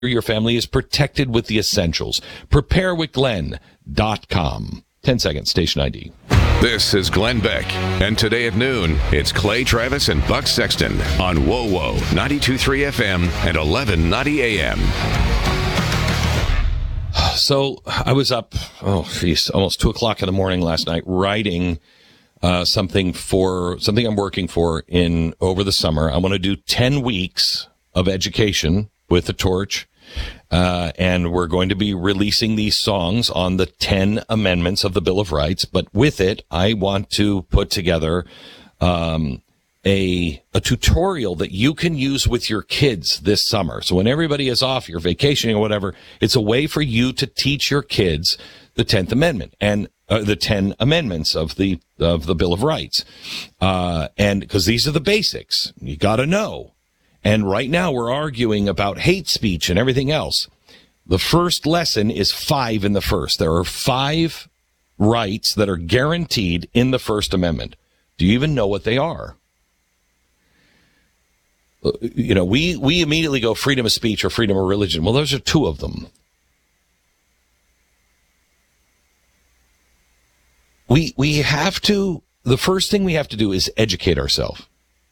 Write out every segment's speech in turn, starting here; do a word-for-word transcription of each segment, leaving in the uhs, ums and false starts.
your family is protected with the essentials. prepare with glenn dot com. ten seconds, station I D. This is Glenn Beck, and today at noon, it's Clay Travis and Buck Sexton on W O W O ninety-two point three F M and eleven ninety A M. So I was up, oh, geez, almost two o'clock in the morning last night writing uh, something for something I'm working for in over the summer. I want to do ten weeks of education with the Torch. Uh, and we're going to be releasing these songs on the ten amendments of the Bill of Rights. But with it, I want to put together, um, a, a tutorial that you can use with your kids this summer. So when everybody is off, you're vacationing or whatever, it's a way for you to teach your kids the tenth Amendment and uh, the ten amendments of the, of the Bill of Rights. Uh, and because these are the basics, you gotta know. And right now we're arguing about hate speech and everything else. The first lesson is five in the first. There are five rights that are guaranteed in the First Amendment. Do you even know what they are? You know, we, we immediately go freedom of speech or freedom of religion. Well, those are two of them. We, we have to, the first thing we have to do is educate ourselves.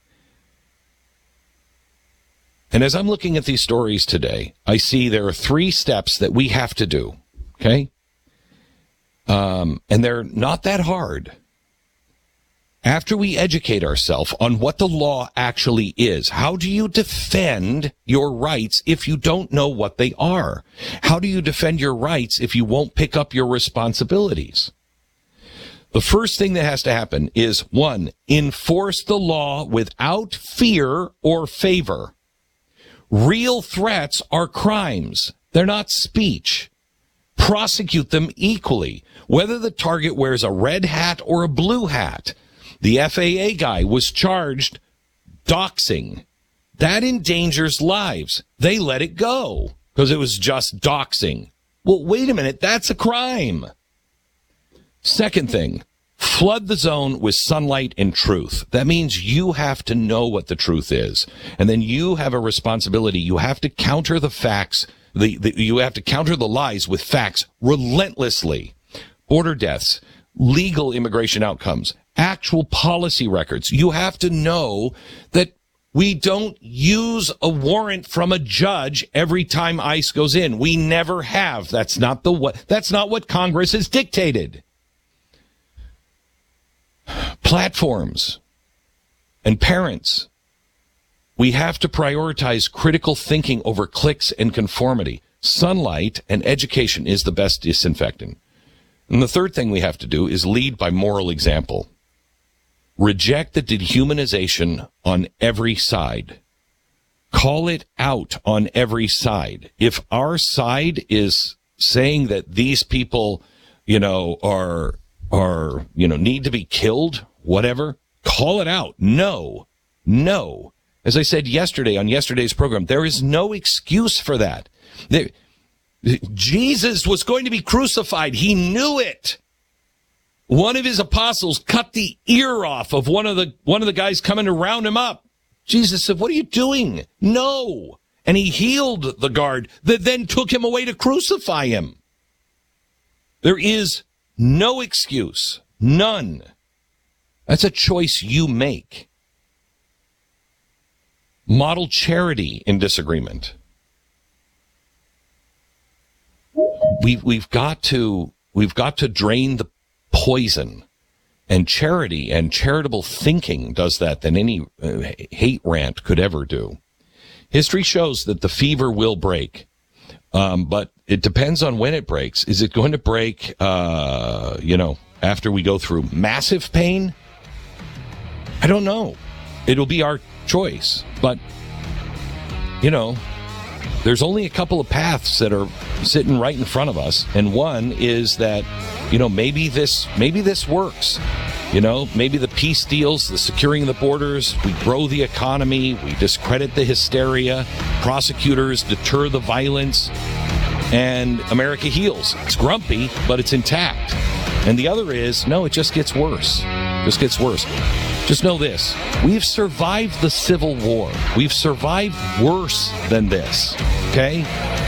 And as I'm looking at these stories today, I see there are three steps that we have to do, okay? Um, and they're not that hard. After we educate ourselves on what the law actually is, how do you defend your rights if you don't know what they are? How do you defend your rights if you won't pick up your responsibilities? The first thing that has to happen is, one, enforce the law without fear or favor. Real threats are crimes. They're not speech. Prosecute them equally, whether the target wears a red hat or a blue hat. The F A A guy was charged doxing. That endangers lives. They let it go because it was just doxing. Well, wait a minute. That's a crime. Second thing, flood the zone with sunlight and truth. That means you have to know what the truth is. And then you have a responsibility. You have to counter the facts. The, the, you have to counter the lies with facts relentlessly. Border deaths, legal immigration outcomes, actual policy records. You have to know that we don't use a warrant from a judge every time ICE goes in. We never have. That's not the what, that's not what Congress has dictated. Platforms and parents, we have to prioritize critical thinking over clicks and conformity. Sunlight and education is the best disinfectant. And the third thing we have to do is lead by moral example. Reject the dehumanization on every side. Call it out on every side. If our side is saying that these people, you know, are are, you know, need to be killed, whatever, call it out. No, no. As I said yesterday on yesterday's program, there is no excuse for that. There, Jesus was going to be crucified. He knew it. One of his apostles cut the ear off of one of the, one of the guys coming to round him up. Jesus said, "What are you doing?" No. And he healed the guard that then took him away to crucify him. There is no excuse. None. That's a choice you make. Model charity in disagreement. We've, we've got to, we've got to drain the poison. And charity and charitable thinking does that than any uh, hate rant could ever do. History shows that the fever will break. Um, but it depends on when it breaks. Is it going to break, uh, you know, after we go through massive pain? I don't know. It'll be our choice. But, you know, there's only a couple of paths that are sitting right in front of us. And one is that, you know, maybe this, maybe this works. You know, maybe the peace deals, the securing the borders, we grow the economy, we discredit the hysteria, prosecutors deter the violence, and America heals. It's grumpy, but it's intact. And the other is, no, it just gets worse. It just gets worse. Just know this. We've survived the Civil War. We've survived worse than this. Okay?